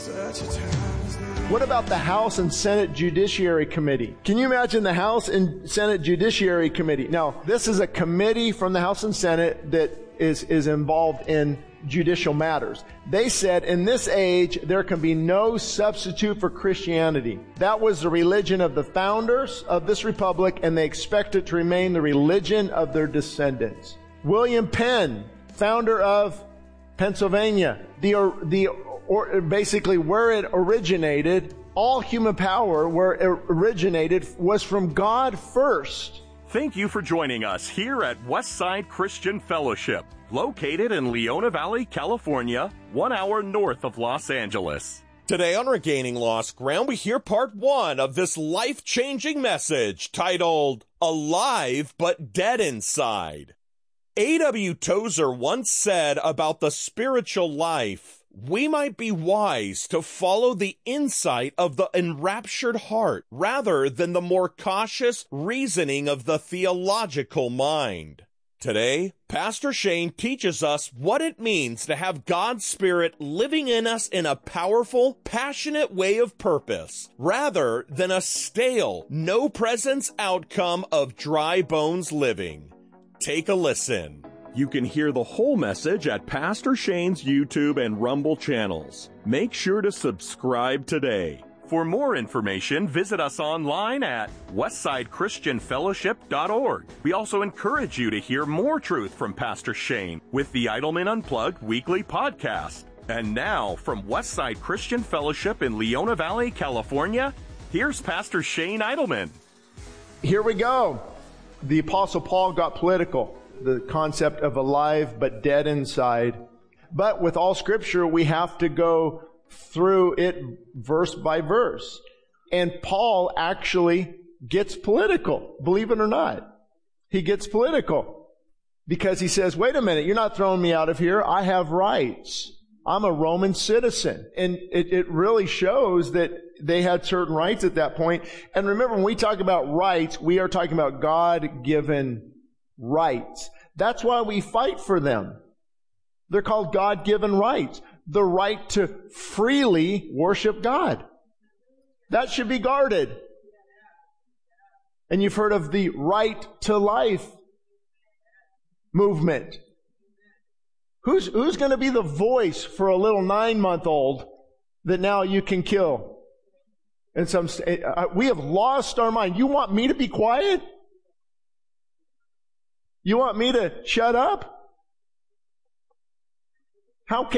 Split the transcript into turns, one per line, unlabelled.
What about the House and Senate Judiciary Committee? Can you imagine the House and Senate Judiciary Committee? Now, this is a committee from the House and Senate that is involved in judicial matters. They said in this age there can be no substitute for Christianity. That was the religion of the founders of this republic, and they expect it to remain the religion of their descendants. William Penn, founder of Pennsylvania, basically where it originated, all human power where it originated was from God first.
Thank you for joining us here at Westside Christian Fellowship, located in Leona Valley, California, 1 hour north of Los Angeles.
Today on Regaining Lost Ground, we hear part 1 of this life-changing message titled, Alive but Dead Inside. A.W. Tozer once said about the spiritual life, we might be wise to follow the insight of the enraptured heart rather than the more cautious reasoning of the theological mind. Today, Pastor Shane teaches us what it means to have God's Spirit living in us in a powerful, passionate way of purpose, rather than a stale, no-presence outcome of dry bones living. Take a listen.
You can hear the whole message at Pastor Shane's YouTube and Rumble channels. Make sure to subscribe today. For more information, visit us online at westsidechristianfellowship.org. We also encourage you to hear more truth from Pastor Shane with the Idleman Unplugged weekly podcast. And now, from Westside Christian Fellowship in Leona Valley, California, here's Pastor Shane Idleman.
Here we go. The Apostle Paul got political. The concept of alive but dead inside. But with all Scripture, we have to go through it verse by verse. And Paul actually gets political, believe it or not. He gets political because he says, wait a minute, you're not throwing me out of here. I have rights. I'm a Roman citizen. And it really shows that they had certain rights at that point. And remember, when we talk about rights, we are talking about God-given rights. That's why we fight for them. They're called God-given rights. The right to freely worship God. That should be guarded. And you've heard of the right to life movement. Who's going to be the voice for a little 9-month-old that now you can kill? And we have lost our mind. You want me to be quiet? You want me to shut up? How